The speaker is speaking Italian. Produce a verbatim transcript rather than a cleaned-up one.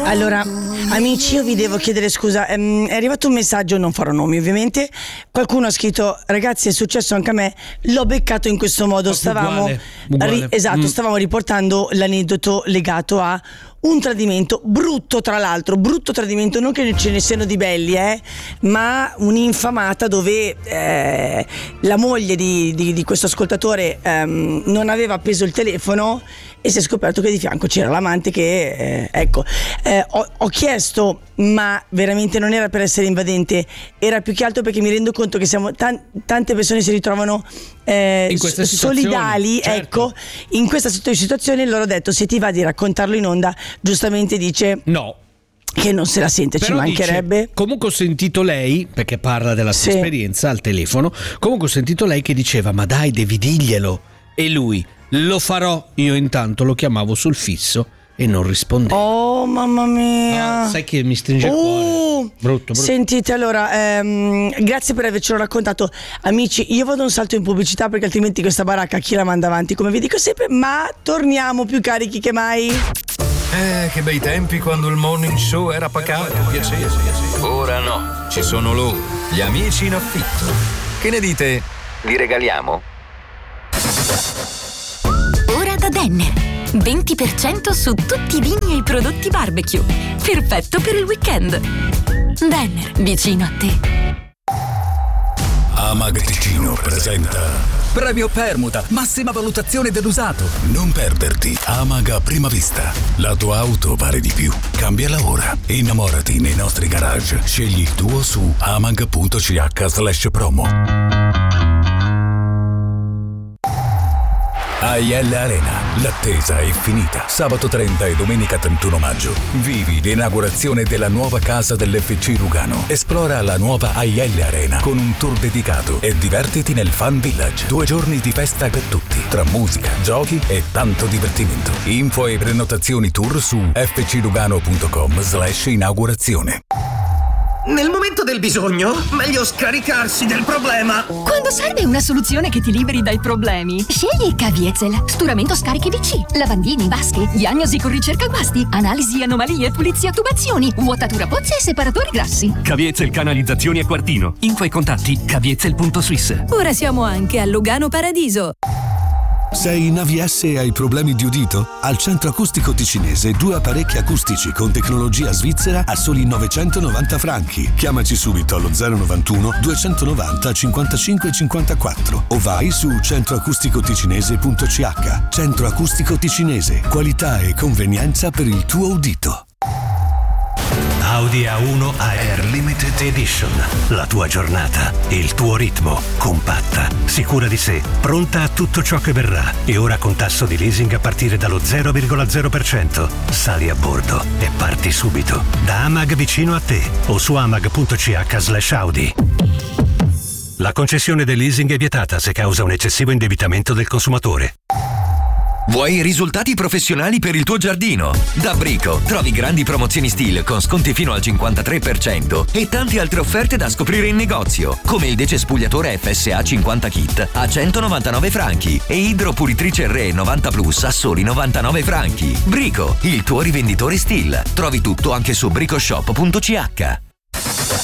Allora, amici, io vi devo chiedere scusa. Ehm, è arrivato un messaggio, non farò nomi ovviamente. Qualcuno ha scritto: ragazzi, è successo anche a me. L'ho beccato in questo modo. Stavamo uguale, uguale. Ri- esatto, Mm. stavamo riportando l'aneddoto legato a un tradimento brutto, tra l'altro, brutto tradimento, non che ce ne siano di belli, eh, ma un'infamata dove eh, la moglie di, di, di questo ascoltatore ehm, non aveva appeso il telefono e si è scoperto che di fianco c'era l'amante che, eh, ecco, eh, ho, ho chiesto, ma veramente non era per essere invadente, era più che altro perché mi rendo conto che siamo tan- tante persone si ritrovano eh, In queste situazioni, solidali, certo. ecco, in questa situazione. Loro ho detto: se ti va di raccontarlo in onda, giustamente dice No. che non se la sente, Però ci mancherebbe. dice, comunque ho sentito lei, perché parla della sua Sì. esperienza al telefono, comunque ho sentito lei che diceva: ma dai, devi dirglielo. E lui: lo farò. Io intanto lo chiamavo sul fisso e non rispondeva. Oh mamma mia. Ah, sai che mi stringe il Oh. cuore. Brutto, brutto. Sentite, allora, ehm, grazie per avercelo raccontato. Amici, io vado un salto in pubblicità perché altrimenti questa baracca chi la manda avanti, come vi dico sempre, ma torniamo più carichi che mai. Eh, che bei tempi quando il morning show era pacato, piacere. Ora no, ci sono loro, gli amici in affitto. Che ne dite? Li regaliamo? Ora da Denner. venti per cento su tutti i vini e i prodotti barbecue. Perfetto per il weekend. Denner, vicino a te. Amag Ticino presenta Premio Permuta, massima valutazione dell'usato. Non perderti Amag a prima vista. La tua auto vale di più. Cambiala ora. Innamorati nei nostri garage. Scegli il tuo su amag.ch slash promo. A I L Arena, l'attesa è finita. Sabato trenta e domenica trentuno maggio. Vivi l'inaugurazione della nuova casa dell'F C Lugano. Esplora la nuova A I L Arena con un tour dedicato e divertiti nel Fan Village. Due giorni di festa per tutti, tra musica, giochi e tanto divertimento. Info e prenotazioni tour su fclugano.com slash inaugurazione. Nel momento del bisogno, meglio scaricarsi del problema. Quando serve una soluzione che ti liberi dai problemi, scegli Caviezel. Sturamento scarichi V C, lavandini, vasche, diagnosi con ricerca guasti, analisi anomalie, pulizia tubazioni, vuotatura pozze e separatori grassi. Caviezel canalizzazioni a Quartino. Info e contatti caviezel punto swiss. Ora siamo anche a Lugano Paradiso. Sei in A V S e hai problemi di udito? Al Centro Acustico Ticinese due apparecchi acustici con tecnologia svizzera a soli novecentonovanta franchi. Chiamaci subito allo zero novantuno duecentonovanta cinquantacinque cinquantaquattro o vai su centroacusticoticinese punto c h. Centro Acustico Ticinese, qualità e convenienza per il tuo udito. Audi A uno A R Limited Edition. La tua giornata, il tuo ritmo, compatta, sicura di sé, pronta a tutto ciò che verrà e ora con tasso di leasing a partire dallo zero virgola zero per cento. Sali a bordo e parti subito. Da Amag vicino a te o su amag.ch slash Audi. La concessione del leasing è vietata se causa un eccessivo indebitamento del consumatore. Vuoi risultati professionali per il tuo giardino? Da Brico trovi grandi promozioni Stihl con sconti fino al cinquantatré per cento e tante altre offerte da scoprire in negozio, come il decespugliatore F S A cinquanta kit a centonovantanove franchi e idropulitrice Re novanta plus a soli novantanove franchi. Brico, il tuo rivenditore Stihl. Trovi tutto anche su bricoshop punto c h.